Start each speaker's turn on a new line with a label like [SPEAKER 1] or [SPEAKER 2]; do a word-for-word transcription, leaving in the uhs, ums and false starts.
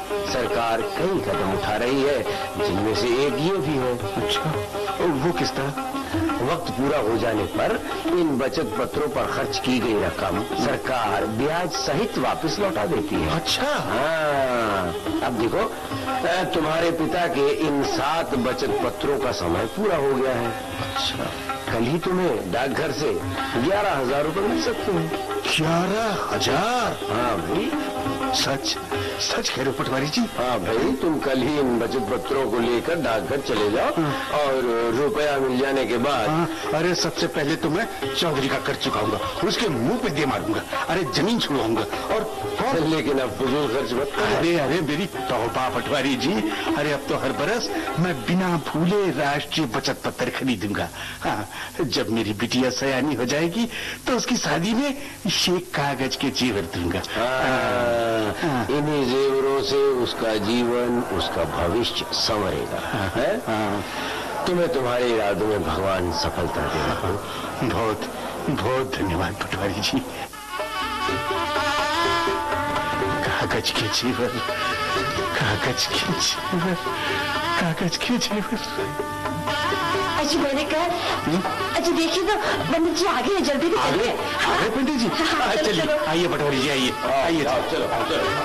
[SPEAKER 1] सरकार कई कदम उठा रही है, जिनमें से एक ये भी है।
[SPEAKER 2] अच्छा, वो किस तरह?
[SPEAKER 1] वक्त पूरा हो जाने पर इन बचत पत्रों पर खर्च की गई रकम सरकार ब्याज सहित वापस लौटा देती है।
[SPEAKER 2] अच्छा।
[SPEAKER 1] हाँ, अब देखो, तुम्हारे पिता के इन सात बचत पत्रों का समय पूरा हो गया है।
[SPEAKER 2] अच्छा,
[SPEAKER 1] कल ही तुम्हें डाकघर से ग्यारह हजार रूपए मिल सकते हैं।
[SPEAKER 2] ग्यारह हजार?
[SPEAKER 1] हाँ भाई,
[SPEAKER 2] सच सच कह रहे हो पटवारी जी?
[SPEAKER 1] हाँ भाई, तुम कल ही इन बचत पत्रों को लेकर डाकघर चले जाओ और रुपया मिल जाने के बाद।
[SPEAKER 2] हाँ, अरे सबसे पहले तो मैं चौधरी का कर चुकाऊंगा, उसके मुंह पे दे मारूंगा, अरे जमीन छुड़वाऊंगा। और
[SPEAKER 1] लेकिन अब फजूल खर्च मत करो।
[SPEAKER 2] अरे अरे मेरी तौबा पटवारी जी, अरे अब तो हर बरस मैं बिना भूले राष्ट्रीय बचत पत्र खरीदूंगा। हाँ, जब मेरी बिटिया सयानी हो जाएगी तो उसकी शादी में ये कागज के जेवर दूंगा।
[SPEAKER 1] हाँ, इन्हीं जेवरों से उसका जीवन, उसका भविष्य संवरेगा। है?
[SPEAKER 2] हाँ,
[SPEAKER 1] तुम्हें तुम्हारे इरादों में भगवान सफलता देगा।
[SPEAKER 2] बहुत बहुत धन्यवाद पटवारी जी। कागज के जेवर, कागज के जेवर, कागज के जेवर।
[SPEAKER 3] अच्छा मैंने कहा, अच्छा देखिए तो पंडित जी आगे हैं, जल्दी से चलिए।
[SPEAKER 2] आगे पंडित जी, चलिए, आइए पटवारी जी, आइए आइए,
[SPEAKER 1] चलो चलो।